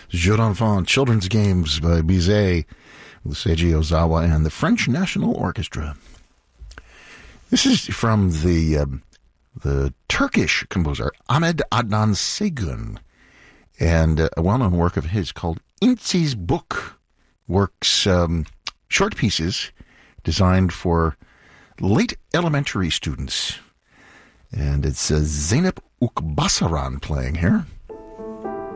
Jeux d'Enfants, Children's Games by Bizet with Seiji Ozawa and the French National Orchestra. This is from the Turkish composer Ahmet Adnan Saygun, and a well-known work of his called İnci's Book, works short pieces designed for late elementary students. And it's Zeynep Ukbasaran playing here.